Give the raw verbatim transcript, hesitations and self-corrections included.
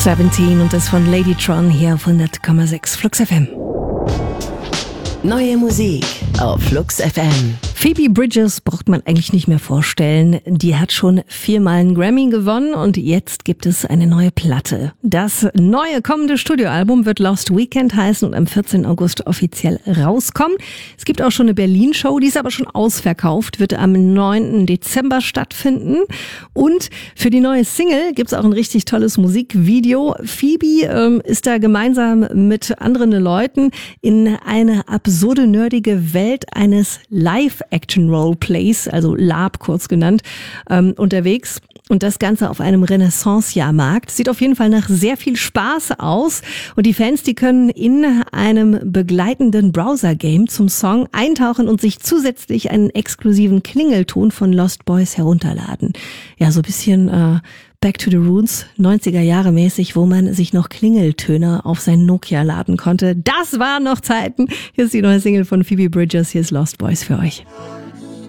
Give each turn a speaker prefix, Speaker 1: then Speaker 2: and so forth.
Speaker 1: siebzehn und das von Ladytron hier auf hundert Komma sechs Flux F M.
Speaker 2: Neue Musik auf Flux F M.
Speaker 1: Phoebe Bridgers braucht man eigentlich nicht mehr vorstellen. Die hat schon viermal einen Grammy gewonnen und jetzt gibt es eine neue Platte. Das neue kommende Studioalbum wird Lost Weekend heißen und am vierzehnten August offiziell rauskommen. Es gibt auch schon eine Berlin-Show, die ist aber schon ausverkauft, wird am neunten Dezember stattfinden. Und für die neue Single gibt es auch ein richtig tolles Musikvideo. Phoebe ähm, ist da gemeinsam mit anderen Leuten in eine absurde, nerdige Welt eines Live-Action-Roleplays, also LARP kurz genannt, ähm, unterwegs. Und das Ganze auf einem Renaissance-Jahrmarkt. Sieht auf jeden Fall nach sehr viel Spaß aus. Und die Fans, die können in einem begleitenden Browser-Game zum Song eintauchen und sich zusätzlich einen exklusiven Klingelton von Lost Boys herunterladen. Ja, so ein bisschen äh, Back to the Roots, neunziger Jahre mäßig, wo man sich noch Klingeltöne auf sein Nokia laden konnte. Das waren noch Zeiten. Hier ist die neue Single von Phoebe Bridgers. Hier ist Lost Boys für euch.